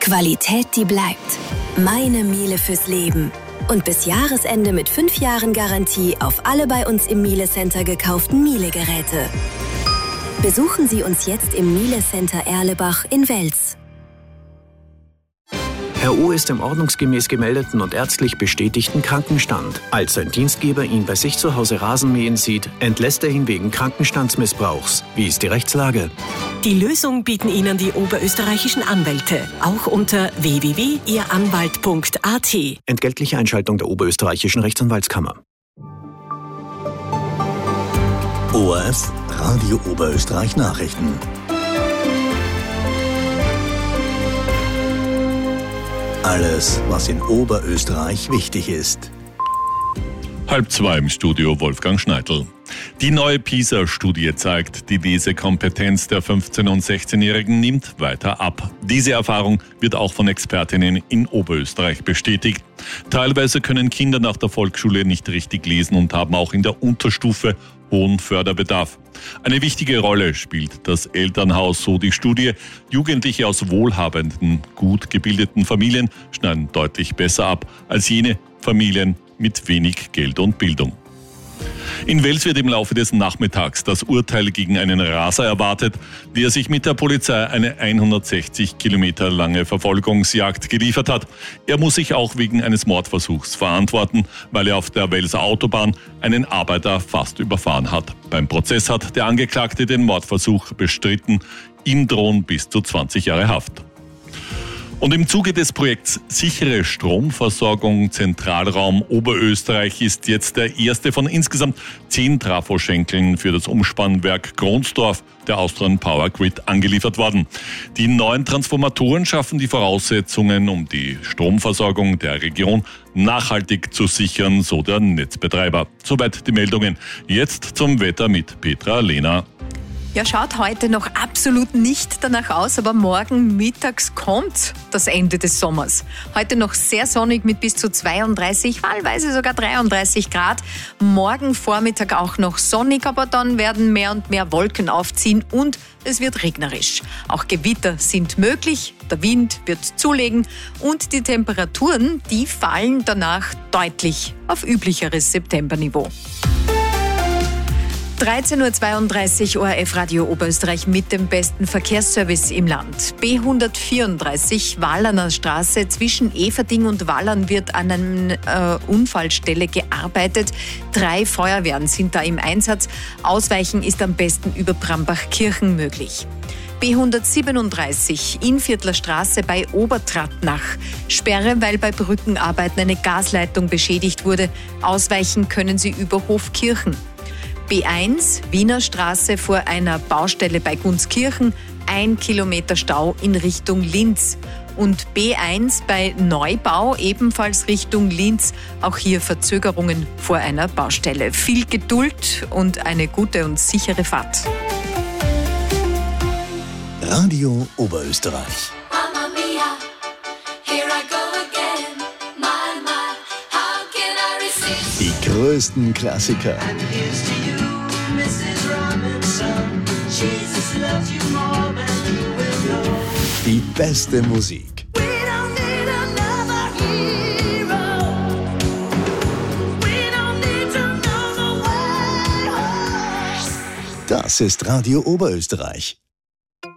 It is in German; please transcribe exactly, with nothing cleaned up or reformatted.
Qualität, die bleibt. Meine Miele fürs Leben. Und bis Jahresende mit fünf Jahren Garantie auf alle bei uns im Miele Center gekauften Miele-Geräte. Besuchen Sie uns jetzt im Miele Center Erlebach in Wels. Herr O. ist im ordnungsgemäß gemeldeten und ärztlich bestätigten Krankenstand. Als sein Dienstgeber ihn bei sich zu Hause Rasenmähen sieht, entlässt er ihn wegen Krankenstandsmissbrauchs. Wie ist die Rechtslage? Die Lösung bieten Ihnen die oberösterreichischen Anwälte. Auch unter w w w punkt ihr anwalt punkt a t. Entgeltliche Einschaltung der oberösterreichischen Rechtsanwaltskammer. O R F Radio Oberösterreich Nachrichten. Alles, was in Oberösterreich wichtig ist. Halb zwei im Studio Wolfgang Schneidl. Die neue PISA-Studie zeigt, die Lesekompetenz der fünfzehn- und sechzehnjährigen nimmt weiter ab. Diese Erfahrung wird auch von Expertinnen in Oberösterreich bestätigt. Teilweise können Kinder nach der Volksschule nicht richtig lesen und haben auch in der Unterstufe hohen Förderbedarf. Eine wichtige Rolle spielt das Elternhaus, so die Studie. Jugendliche aus wohlhabenden, gut gebildeten Familien schneiden deutlich besser ab als jene Familien mit wenig Geld und Bildung. In Wels wird im Laufe des Nachmittags das Urteil gegen einen Raser erwartet, der sich mit der Polizei eine hundertsechzig Kilometer lange Verfolgungsjagd geliefert hat. Er muss sich auch wegen eines Mordversuchs verantworten, weil er auf der Welser Autobahn einen Arbeiter fast überfahren hat. Beim Prozess hat der Angeklagte den Mordversuch bestritten. Ihm drohen bis zu zwanzig Jahre Haft. Und im Zuge des Projekts Sichere Stromversorgung Zentralraum Oberösterreich ist jetzt der erste von insgesamt zehn Trafoschenkeln für das Umspannwerk Kronsdorf der Austrian Power Grid angeliefert worden. Die neuen Transformatoren schaffen die Voraussetzungen, um die Stromversorgung der Region nachhaltig zu sichern, so der Netzbetreiber. Soweit die Meldungen. Jetzt zum Wetter mit Petra Lehner. Ja, schaut heute noch absolut nicht danach aus, aber morgen mittags kommt das Ende des Sommers. Heute noch sehr sonnig mit bis zu zweiunddreißig, wahlweise sogar dreiunddreißig Grad. Morgen Vormittag auch noch sonnig, aber dann werden mehr und mehr Wolken aufziehen und es wird regnerisch. Auch Gewitter sind möglich, der Wind wird zulegen und die Temperaturen, die fallen danach deutlich auf üblicheres Septemberniveau. dreizehn Uhr zweiunddreißig O R F Radio Oberösterreich mit dem besten Verkehrsservice im Land. B hundertvierunddreißig Wallerner Straße zwischen Everding und Wallern wird an einer äh, Unfallstelle gearbeitet. Drei Feuerwehren sind da im Einsatz. Ausweichen ist am besten über Brambachkirchen möglich. B hundertsiebenunddreißig Innviertler Straße bei Obertrattnach. Sperre, weil bei Brückenarbeiten eine Gasleitung beschädigt wurde. Ausweichen können Sie über Hofkirchen. B eins, Wiener Straße vor einer Baustelle bei Gunskirchen, ein Kilometer Stau in Richtung Linz. Und B eins bei Neubau, ebenfalls Richtung Linz, auch hier Verzögerungen vor einer Baustelle. Viel Geduld und eine gute und sichere Fahrt. Radio Oberösterreich. Die größten Klassiker. Die beste Musik. Das ist Radio Oberösterreich.